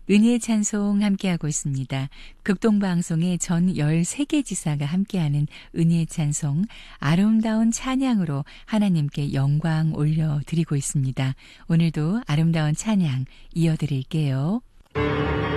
은혜의 찬송 함께하고 있습니다. 극동방송의 전 13개 지사가 함께하는 은혜의 찬송, 아름다운 찬양으로 하나님께 영광 올려드리고 있습니다. 오늘도 아름다운 찬양 이어드릴게요.